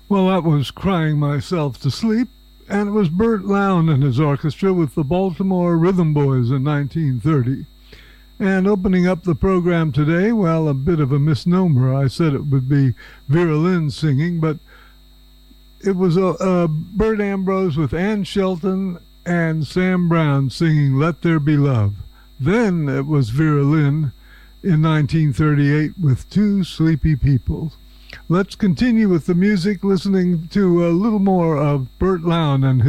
Well, that was Crying Myself to Sleep, and it was Burt Lown and his orchestra with the Baltimore Rhythm Boys in 1930. And opening up the program today, well, a bit of a misnomer. I said it would be Vera Lynn singing, but it was Bert Ambrose with Ann Shelton and Sam Brown singing Let There Be Love. Then it was Vera Lynn in 1938 with Two Sleepy People. Let's continue with the music, listening to a little more of Burt Lown and